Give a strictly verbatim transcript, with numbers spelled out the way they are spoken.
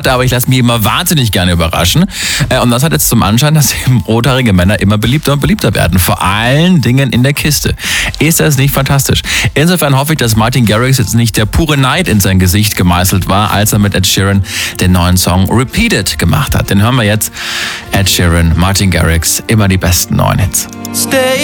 Konzepte, aber ich lasse mich immer wahnsinnig gerne überraschen. Und das hat jetzt zum Anschein, dass eben rothaarige Männer immer beliebter und beliebter werden. Vor allen Dingen in der Kiste. Ist das nicht fantastisch? Insofern hoffe ich, dass Martin Garrix jetzt nicht der pure Neid in sein Gesicht gemeißelt war, als er mit Ed Sheeran den neuen Song Repeated gemacht hat. Den hören wir jetzt. Ed Sheeran, Martin Garrix, immer die besten neuen Hits. Stay